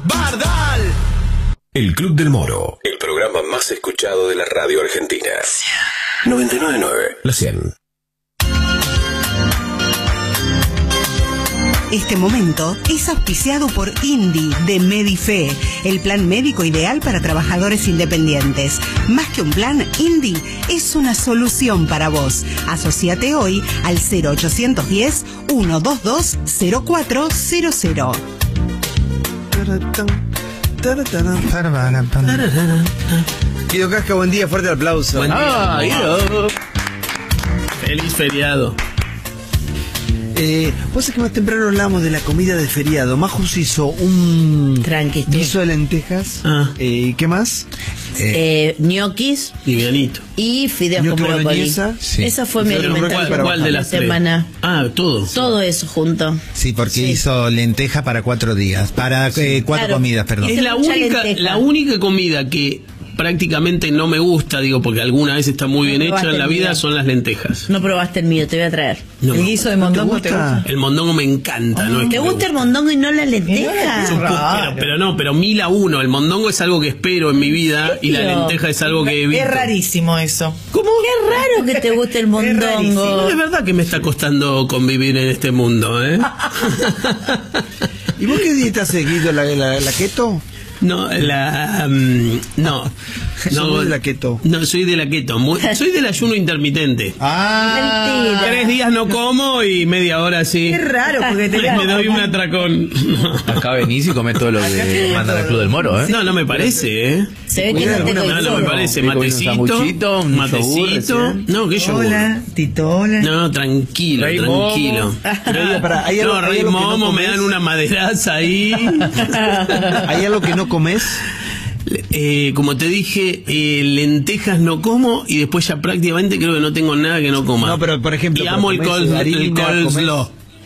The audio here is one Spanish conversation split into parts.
Bardal. El Club del Moro, el programa más escuchado de la radio argentina. 99.9, la 100. Este momento es auspiciado por INDI de Medife, el plan médico ideal para trabajadores independientes. Más que un plan, INDI es una solución para vos. Asociate hoy al 0810-122-0400. Guido Casca, buen día, fuerte aplauso. Buen día. Guido. Feliz feriado. Vos sabés que más temprano hablamos de la comida de feriado. Majus hizo un guiso de lentejas. ¿Qué más? Ñoquis. Livianito. Y fideos con brócoli. Sí. Esa fue mi alimentación. ¿Cuál de las semana? Todo. Todo eso junto. Sí, porque hizo lenteja para 4 días. Para 4 comidas, perdón. Es la única comida que prácticamente no me gusta, digo, porque alguna vez está muy bien hecha en la vida, son las lentejas. No probaste el mío, te voy a traer. No. ¿El guiso de mondongo te gusta? El mondongo me encanta. ¿No? ¿Te gusta el mondongo y no la lenteja? Pero 1000 a 1. El mondongo es algo que espero en mi vida y la lenteja es algo que evito. Es rarísimo eso. ¿Cómo? Qué raro que te guste el mondongo. Es verdad que me está costando convivir en este mundo, ¿eh? ¿Y vos qué dieta has seguido? ¿La keto? No, no. ¿Sos de la keto? No, soy de la keto. Soy del ayuno intermitente. Mentira. 3 días no como y media hora sí. Qué raro, porque me doy un atracón. Acá venís y comés todo lo que manda el Club del Moro, ¿eh? No, no me parece, ¿eh? Se ve que no te No me parece. Matecito. Un Matecito. No, que yo. Hola, Titola. No, tranquilo. Rey Momo, me dan una maderaza ahí. ¿Hay algo que no comes? Como te dije, lentejas no como y después ya prácticamente creo que no tengo nada que no coma. No, pero por ejemplo, y amo el coleslaw.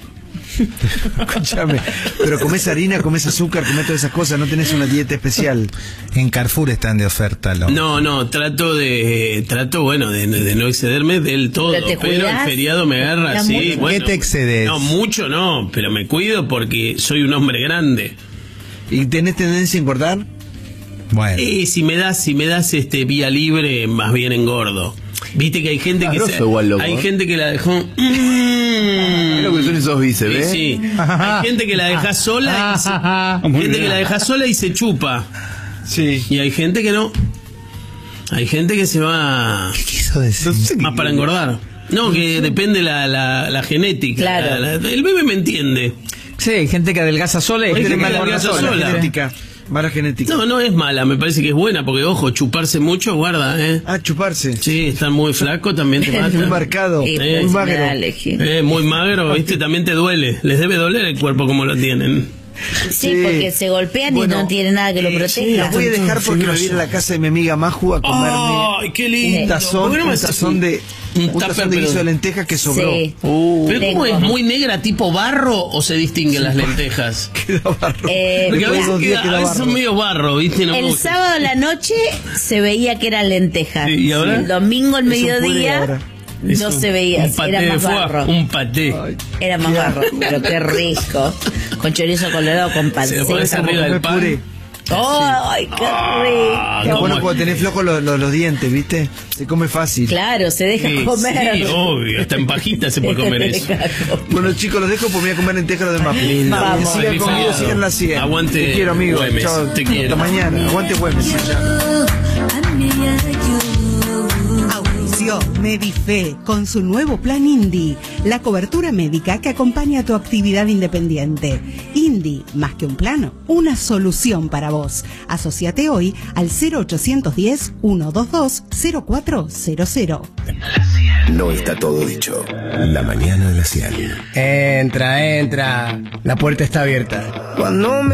Escúchame, pero comés harina, comés azúcar, comés todas esas cosas, no tenés una dieta especial. En Carrefour están de oferta. No, trato de no excederme del todo, pero el feriado me agarra así. ¿Qué te excedes? No, mucho no, pero me cuido porque soy un hombre grande. ¿Y tenés tendencia a engordar? Bueno. Si me das vía libre, más bien engordo. Viste que hay gente gente que la dejó. Es lo que son esos bíceps, sí. Hay gente que la deja sola y se chupa. Sí. Y hay gente que no. Hay gente que se va. ¿Qué quiso decir? Más para engordar. No, que depende la genética. Claro. El bebé me entiende. Sí, hay gente que adelgaza sola y hay gente que adelgaza sola. Genética. Mala genética. No es mala, me parece que es buena, porque ojo, chuparse mucho, guarda, chuparse. Sí, estar muy flaco también te mata. Muy marcado, muy magro. Muy magro, viste, también te duele. Les debe doler el cuerpo como lo tienen. Sí, porque se golpean y no tiene nada que lo proteja. Las voy a dejar porque me voy a ir a la casa de mi amiga Maju a comerme qué lindo. un tazón de guiso de lentejas que sobró. Sí. ¿Pero cómo es? ¿Muy negra tipo barro o se distinguen las lentejas? Queda barro. Porque a veces son medio barro, ¿viste? No el sábado a la noche se veía que eran lentejas. ¿Y ahora? El domingo al mediodía no se veía, era más barro. Un paté. Era más barro, pero qué rico. Con chorizo colorado, con panceta. Se pones arriba del pan. ¡Ay, qué rico! Bueno, cuando tenés flojos los dientes, ¿viste? Se come fácil. Claro, se deja comer. Sí, obvio, hasta en pajita se puede comer eso. Bueno, chicos, los dejo porque voy a comer lentejas los demás. Vamos. Sigan conmigo, sigan la 100. Aguante. Te quiero, amigo. Güemes, Chao, te quiero. Hasta mañana. Aguante Güemes. Auspició Medife con su nuevo plan INDI, la cobertura médica que acompaña a tu actividad independiente. INDI, más que un plano, una solución para vos. Asociate hoy al 0810-122-0400. No está todo dicho. La mañana de la 100. Entra. La puerta está abierta. Cuando me